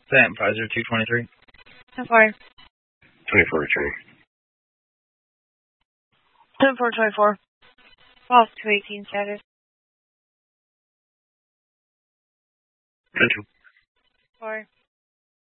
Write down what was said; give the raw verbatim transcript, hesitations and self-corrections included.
Sam, five zero two twenty-three. ten four. twenty-four returning. ten four twenty-four. False two eighteen status. ten two. four.